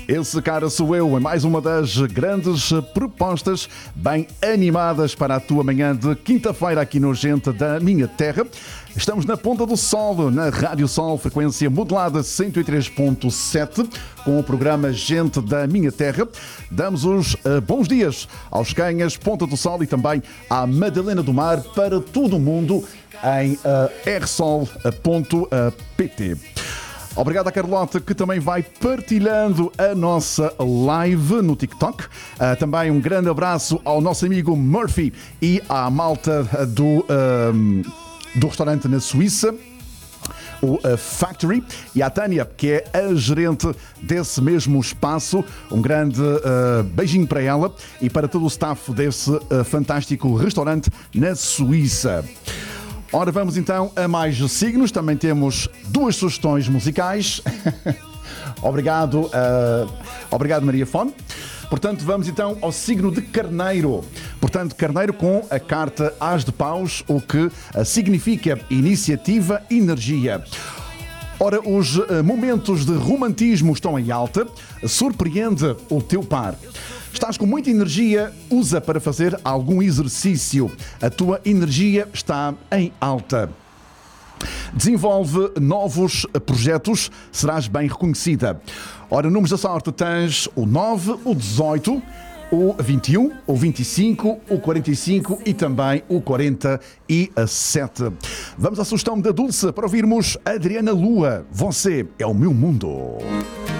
Esse cara sou eu, em mais uma das grandes propostas bem animadas para a tua manhã de quinta-feira aqui no Gente da Minha Terra. Estamos na Ponta do Sol, na Rádio Sol, frequência modulada 103.7, com o programa Gente da Minha Terra. Damos os bons dias aos Canhas, Ponta do Sol e também à Madalena do Mar para todo o mundo em rsol.pt. Obrigado à Carlota, que também vai partilhando a nossa live no TikTok. Também um grande abraço ao nosso amigo Murphy e à malta do restaurante na Suíça, o Factory, e à Tânia, que é a gerente desse mesmo espaço. Um grande beijinho para ela e para todo o staff desse fantástico restaurante na Suíça. Ora, vamos então a mais signos. Também temos duas sugestões musicais. Obrigado, Maria Fone. Portanto, vamos então ao signo de Carneiro. Portanto, Carneiro com a carta As de Paus, o que significa iniciativa, energia. Ora, os momentos de romantismo estão em alta. Surpreende o teu par. Estás com muita energia, usa para fazer algum exercício. A tua energia está em alta. Desenvolve novos projetos, serás bem reconhecida. Ora, números da sorte tens o 9, o 18, o 21, o 25, o 45 e também o 47. Vamos à sugestão da Dulce para ouvirmos Adriana Lua. Você é o meu mundo.